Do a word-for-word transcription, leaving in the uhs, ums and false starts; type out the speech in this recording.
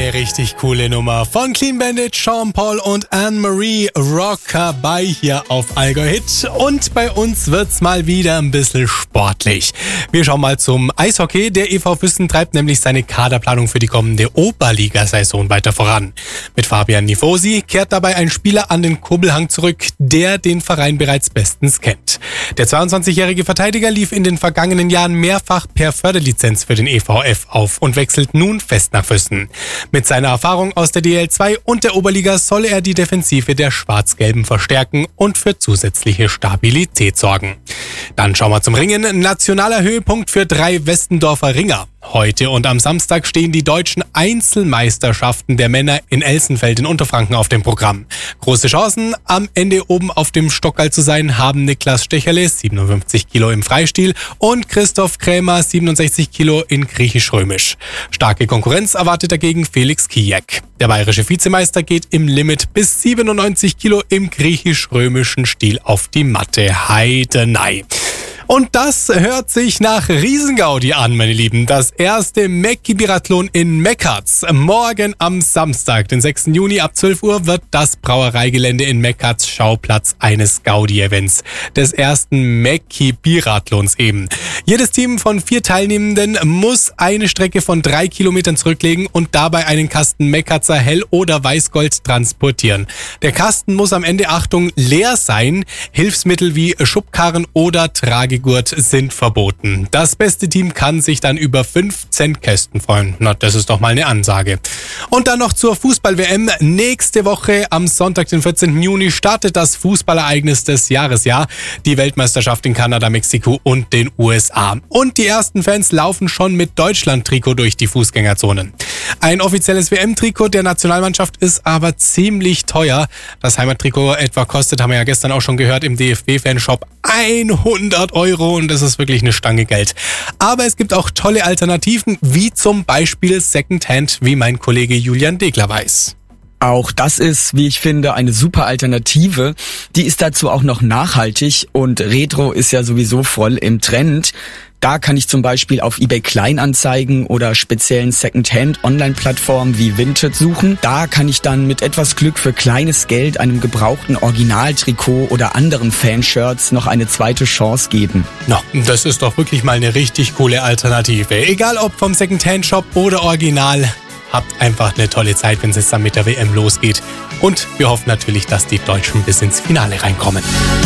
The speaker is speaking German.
Eine richtig coole Nummer von Clean Bandit, Sean Paul und Anne-Marie, Rockabye hier auf Allgäu Hit. Und bei uns wird's mal wieder ein bisschen sportlich. Wir schauen mal zum Eishockey. Der E V Füssen treibt nämlich seine Kaderplanung für die kommende Oberligasaison weiter voran. Mit Fabian Nifosi kehrt dabei ein Spieler an den Kurbelhang zurück, der den Verein bereits bestens kennt. Der zweiundzwanzigjährige Verteidiger lief in den vergangenen Jahren mehrfach per Förderlizenz für den E V F auf und wechselt nun fest nach Füssen. Mit seiner Erfahrung aus der D L zwei und der Oberliga soll er die Defensive der Schwarz-Gelben verstärken und für zusätzliche Stabilität sorgen. Dann schauen wir zum Ringen. Nationaler Höhepunkt für drei Westendorfer Ringer. Heute und am Samstag stehen die deutschen Einzelmeisterschaften der Männer in Elsenfeld in Unterfranken auf dem Programm. Große Chancen, am Ende oben auf dem Stockerl zu sein, haben Niklas Stecherle, siebenundfünfzig Kilo im Freistil, und Christoph Krämer, siebenundsechzig Kilo in Griechisch-Römisch. Starke Konkurrenz erwartet dagegen Felix Kijek. Der bayerische Vizemeister geht im Limit bis siebenundneunzig Kilo im griechisch-römischen Stil auf die Matte. Heidenei. Und das hört sich nach Riesengaudi an, meine Lieben. Das erste Mecki-Biathlon in Mekatz. Morgen am Samstag, den sechsten Juni ab zwölf Uhr, wird das Brauereigelände in Mekatz Schauplatz eines Gaudi-Events. Des ersten Mecki-Biathlons eben. Jedes Team von vier Teilnehmenden muss eine Strecke von drei Kilometern zurücklegen und dabei einen Kasten Mekatzer Hell- oder Weißgold transportieren. Der Kasten muss am Ende, Achtung, leer sein. Hilfsmittel wie Schubkarren oder Trage Gurt sind verboten. Das beste Team kann sich dann über fünfzehn Kästen freuen. Na, das ist doch mal eine Ansage. Und dann noch zur Fußball-W M. Nächste Woche am Sonntag, den vierzehnten Juni, startet das Fußballereignis des Jahres, ja. Die Weltmeisterschaft in Kanada, Mexiko und den U S A. Und die ersten Fans laufen schon mit Deutschland-Trikot durch die Fußgängerzonen. Ein offizielles W M-Trikot der Nationalmannschaft ist aber ziemlich teuer. Das Heimattrikot etwa kostet, haben wir ja gestern auch schon gehört, im D F B-Fanshop hundert Euro, und das ist wirklich eine Stange Geld. Aber es gibt auch tolle Alternativen, wie zum Beispiel Secondhand, wie mein Kollege Julian Degler weiß. Auch das ist, wie ich finde, eine super Alternative. Die ist dazu auch noch nachhaltig, und Retro ist ja sowieso voll im Trend. Da kann ich zum Beispiel auf eBay Kleinanzeigen oder speziellen Secondhand-Online-Plattformen wie Vinted suchen. Da kann ich dann mit etwas Glück für kleines Geld einem gebrauchten Originaltrikot oder anderen Fanshirts noch eine zweite Chance geben. No, das ist doch wirklich mal eine richtig coole Alternative. Egal ob vom Secondhand-Shop oder Original, habt einfach eine tolle Zeit, wenn es jetzt dann mit der W M losgeht. Und wir hoffen natürlich, dass die Deutschen bis ins Finale reinkommen.